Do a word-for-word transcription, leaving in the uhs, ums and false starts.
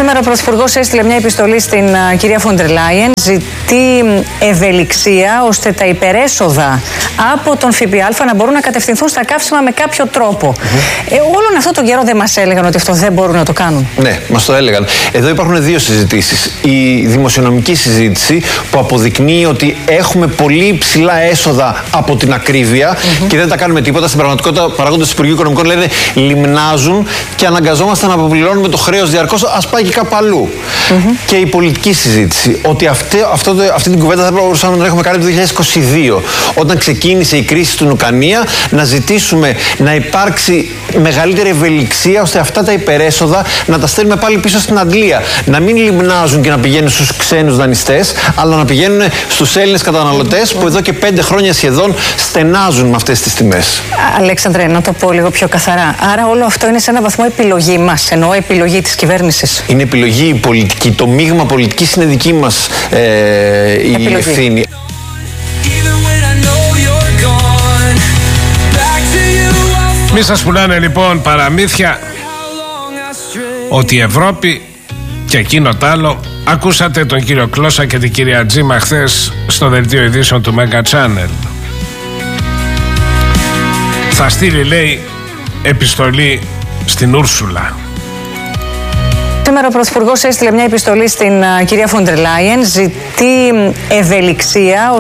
Σήμερα ο Πρωθυπουργός έστειλε μια επιστολή στην uh, κυρία Φόντερ Λάιεν. Ζητεί ευελιξία ώστε τα υπερέσοδα από τον ΦΠΑ να μπορούν να κατευθυνθούν στα καύσιμα με κάποιο τρόπο. Mm-hmm. Ε, όλον αυτό τον καιρό δεν μας έλεγαν ότι αυτό δεν μπορούν να το κάνουν? Ναι, μας το έλεγαν. Εδώ υπάρχουν δύο συζητήσεις. Η δημοσιονομική συζήτηση που αποδεικνύει ότι έχουμε πολύ υψηλά έσοδα από την ακρίβεια mm-hmm. και δεν τα κάνουμε τίποτα. Στην πραγματικότητα, παράγοντες του Υπουργείου Οικονομικών λένε λιμνάζουν και αναγκαζόμαστε να αποπληρώνουμε το χρέος διαρκώς. Ας πάει και κάπου αλλού. Mm-hmm. Και η πολιτική συζήτηση. Ότι αυτή, αυτό, αυτή την κουβέντα θα μπορούσαμε να την έχουμε κάνει το δύο χιλιάδες είκοσι δύο. Όταν ξεκίνησε η κρίση του Νουκανία, να ζητήσουμε να υπάρξει μεγαλύτερη ευελιξία ώστε αυτά τα υπερέσοδα να τα στέλνουμε πάλι πίσω στην Αγγλία. Να μην λιμνάζουν και να πηγαίνουν στους ξένους δανειστές, αλλά να πηγαίνουν στους Έλληνες καταναλωτές που εδώ και πέντε χρόνια σχεδόν στενάζουν με αυτές τις τιμές. Αλέξανδρε, να το πω λίγο πιο καθαρά. Άρα όλο αυτό είναι σε έναν βαθμό επιλογή μας, εννοώ επιλογή της κυβέρνησης. Είναι επιλογή πολιτική. Το μείγμα πολιτικής είναι δική μας ε, η ευθύνη. Μη σας πουλάνε λοιπόν παραμύθια ότι η Ευρώπη και εκείνο τ' άλλο. Ακούσατε τον κύριο Κλώσσα και την κυρία Τζίμα χθες στο δελτίο ειδήσεων του Mega Channel. Θα στείλει, λέει, επιστολή στην Ούρσουλα. Σήμερα ο Πρωθυπουργός έστειλε μια επιστολή στην uh, κυρία Φόντερ Λάιεν. Ζητεί ευελιξία